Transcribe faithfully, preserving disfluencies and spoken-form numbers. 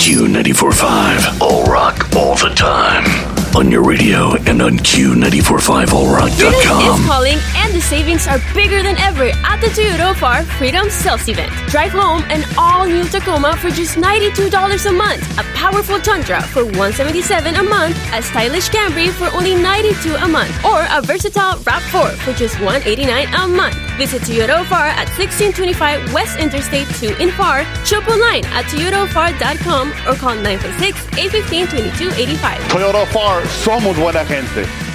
Q ninety-four point five. All rock, all the time. On your radio and on Q ninety-four point five all rock dot com. Freedom is calling, and the savings are bigger than ever at the Toyota of our Freedom Sales Event. Drive home an all-new Tacoma for just ninety-two dollars a month, a powerful Tundra for one hundred seventy-seven dollars a month, a stylish Camry for only ninety-two dollars a month, or a versatile RAV four for just one hundred eighty-nine dollars a month. Visit Toyota of our at sixteen twenty-five West Interstate two in F A R, shop online at toyota of our dot com, or call nine four six, eight one five, two two eight five. Toyota F A R, somos buena gente.